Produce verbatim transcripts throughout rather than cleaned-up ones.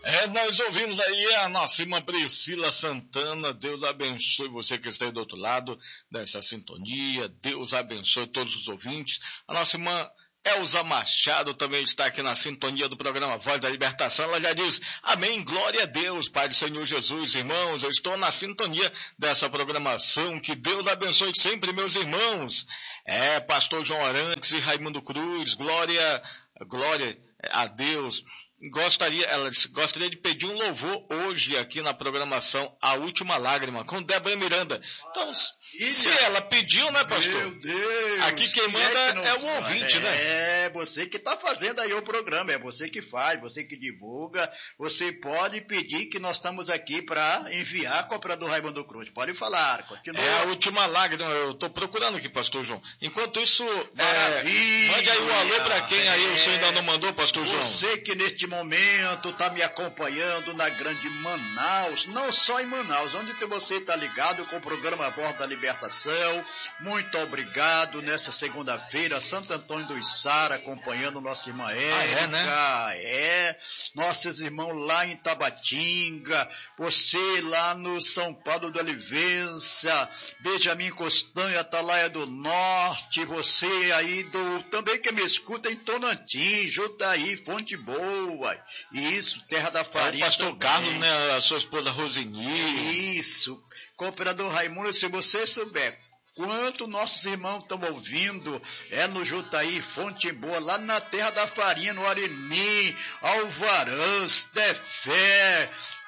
É, nós ouvimos aí a nossa irmã Priscila Santana. Deus abençoe você que está aí do outro lado dessa sintonia. Deus abençoe todos os ouvintes. A nossa irmã Elza Machado também está aqui na sintonia do programa Voz da Libertação. Ela já diz, amém, glória a Deus, Pai do Senhor Jesus. Irmãos, eu estou na sintonia dessa programação. Que Deus abençoe sempre, meus irmãos. É, pastor João Arantes e Raimundo Cruz, glória, glória a Deus. Gostaria, ela disse, gostaria de pedir um louvor hoje aqui na programação A Última Lágrima, com Débora Miranda. Então, Ilha. Se ela pediu, né, pastor? Meu Deus! Aqui quem manda é, que não... é o ouvinte, é, né? É, você que está fazendo aí o programa, é você que faz, você que divulga. Você pode pedir que nós estamos aqui para enviar a cópia do Raimundo Cruz. Pode falar, continua. É A Última Lágrima, eu estou procurando aqui, pastor João. Enquanto isso, maravilha! É, mande aí um alô para quem aí o senhor ainda não mandou, pastor João. Você que neste momento está me acompanhando na grande Manaus, não só em Manaus, onde você está ligado com o programa Voz da Libertação. Muito obrigado nessa segunda-feira, Santo Antônio do Içara, acompanhando nossa irmã Érica, ah, é, né? é, nossos irmãos lá em Tabatinga, você lá no São Paulo do Olivença, Benjamin Costanha, Atalaia do Norte, você aí do, também que me escuta em Tonantim, Jutaí, Fonte Boa, isso, Terra da Farinha. É o pastor também. Carlos, né, a sua esposa Rosini. Isso, cooperador Raimundo, se você souber quanto nossos irmãos estão ouvindo, é no Jutaí, Fonte Boa, lá na Terra da Farinha, no Arenim, Alvarãs, Tefé,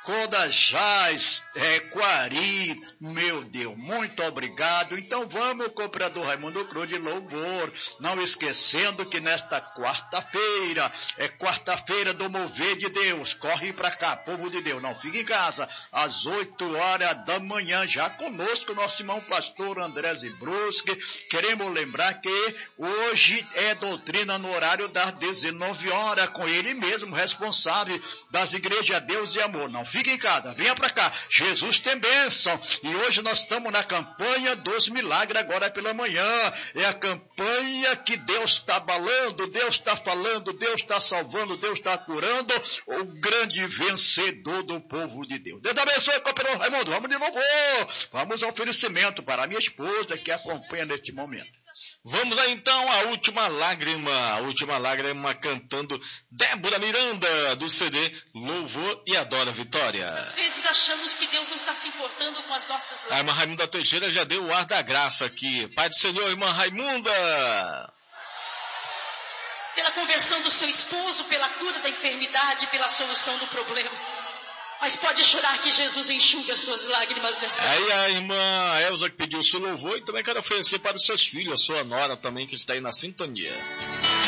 Codajás, é, Quari, meu Deus, muito obrigado. Então vamos, cooperador Raimundo Cruz de louvor, não esquecendo que nesta quarta-feira, é quarta-feira do mover de Deus, corre para cá, povo de Deus, não fique em casa, às oito horas da manhã, já conosco, nosso irmão pastor André Zibruschi. Queremos lembrar que hoje é doutrina no horário das dezenove horas, com ele mesmo, responsável das igrejas Deus e Amor. Não fique em casa, venha para cá, Jesus tem bênção. E hoje nós estamos na campanha dos milagres, agora pela manhã. É a campanha que Deus está abalando, Deus está falando, Deus está salvando, Deus está curando, o grande vencedor do povo de Deus. Deus abençoe, cooperador Raimundo, vamos de novo, vamos ao oferecimento para a minha esposa que acompanha neste momento. Vamos aí então à Última Lágrima, a Última Lágrima cantando Débora Miranda, do C D Louvor e Adora Vitória. Às vezes achamos que Deus não está se importando com as nossas lágrimas. A irmã Raimunda Teixeira já deu o ar da graça aqui. Pai do Senhor, irmã Raimunda. Pela conversão do seu esposo, pela cura da enfermidade, pela solução do problema. Mas pode chorar que Jesus enxuga as suas lágrimas nesta hora. Aí a irmã Elza que pediu o seu louvor e também quero oferecer para os seus filhos, a sua nora também que está aí na sintonia.